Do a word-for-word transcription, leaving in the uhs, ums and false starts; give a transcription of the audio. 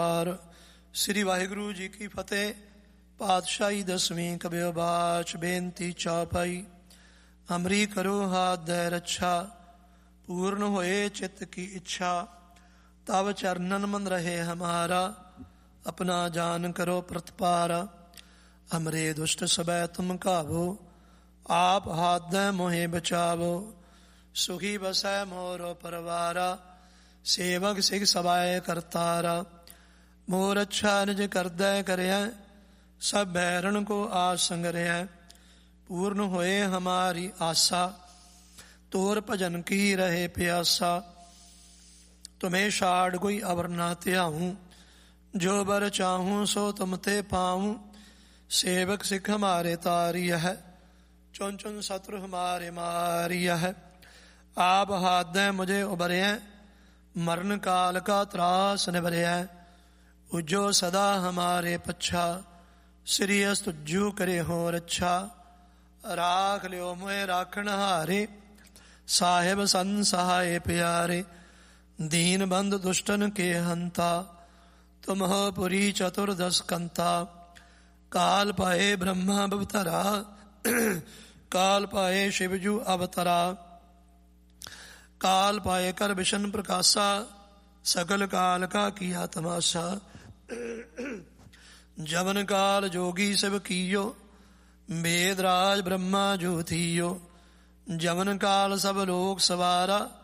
ਸ੍ਰੀ ਵਾਹਿਗੁਰੂ ਜੀ ਕੀ ਫਤਿਹ। ਪਾਤਸ਼ਾਹੀ ਦਸਵੀਂ ਕਬਿਓ ਬਾਚ ਬੇਨਤੀ ਚੌਪਾਈ। ਅਮਰੀ ਕਰੋ ਹਾਥ ਦੈ ਰੱਛਾ, ਪੂਰਨ ਹੋਏ ਚਿੱਤ ਕੀ ਇੱਛਾ। ਤਵ ਚਰਨਨ ਮਨ ਰਹੇ ਹਮਾਰਾ, ਆਪਣਾ ਜਾਨ ਕਰੋ ਪ੍ਰਤਪਾਰਾ। ਅਮਰੇ ਦੁਸ਼ਟ ਸਬੈ ਤੁਮ ਕਾਵੋ, ਆਪ ਹਾਥ ਦੈ ਮੋਹਿ ਬਚਾਵੋ। ਸੁਖੀ ਬਸੈ ਮੋਰੋ ਪਰਵਾਰਾ, ਸੇਵਕ ਸਿਖ ਸਬਾਏ ਕਰਤਾਰਾ। ਮੋਰ ਅੱਛਾ ਨਿਜ ਕਰਦੈ ਕਰਿਆ, ਸਭ ਬੈਰਣ ਕੋ ਆਸ ਸੰਗਰਿਆ। ਪੂਰਨ ਹੋਏ ਹਮਾਰੀ ਆਸਾ, ਤੋਰ ਭਜਨ ਕੀ ਰਹੇ ਪਿਆਸਾ। ਤੁਮੇ ਛਾੜ ਕੋਈ ਅਵਰ ਨਾ ਧਿਆਊਂ, ਜੋ ਬਰ ਚਾਹੂੰ ਸੋ ਤੁਮ ਤੇ ਪਾਊਂ। ਸੇਵਕ ਸਿੱਖ ਹਮਾਰੇ ਤਾਰੀਆ ਹੈ, ਚੁਨ ਚੁਨ ਸਤਰ ਹਮਾਰੇ ਮਾਰੀਆ ਹੈ। ਆਪ ਹਾਥ ਮੁਝੇ ਉਬਰਿਆ, ਮਰਨ ਕਾਲ ਕਾ ਤਰਾਸ ਨਿਬਰਿਆ। ਉਜੋ ਸਦਾ ਹਮਾਰੇ ਪੱਛਾ, ਸ੍ਰੀ ਅਸਤੁਜੂ ਕਰੇ ਹੋ ਰੱਛਾ। ਰਾਖ ਲਿਓ ਮੋਹਿ ਰਾਖਣ ਹਾਰੇ, ਸਾਹਿਬ ਸੰਨ ਸਹਾਏ ਪਿਆਰੇ। ਦੀਨ ਬੰਧ ਦੁਸ਼ਟਨ ਕੇ ਹੰਤਾ, ਤੁਮ ਹੋ ਪੁਰੀ ਚਤੁਰਦਸ ਕੰਤਾ। ਕਾਲ ਪਾਏ ਬ੍ਰਹਮਾ ਬਵਤਰਾ, ਕਾਲ ਪਾਏ ਸ਼ਿਵਜੂ ਅਵਤਰਾ। ਕਾਲ ਪਾਏ ਕਰ ਵਿਸ਼ਨ ਪ੍ਰਕਾਸ਼ਾ, ਸਕਲ ਕਾਲ ਕਾ ਕੀਆ ਤਮਾਸ਼ਾ। ਜਵਨ ਕਾਲ ਜੋਗੀ ਸਿਵ ਕੀਓ, ਵੇਦ ਰਾਜ ਬ੍ਰਹਮਾ ਜੋ ਥੀਓ। ਜਵਨ ਕਾਲ ਸਭ ਲੋਕ ਸਵਾਰਾ,